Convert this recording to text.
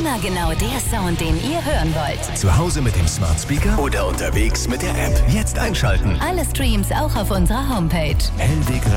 Immer genau der Sound, den ihr hören wollt. Zu Hause mit dem Smart Speaker oder unterwegs mit der App. Jetzt einschalten. Alle Streams auch auf unserer Homepage. hellwegradio.de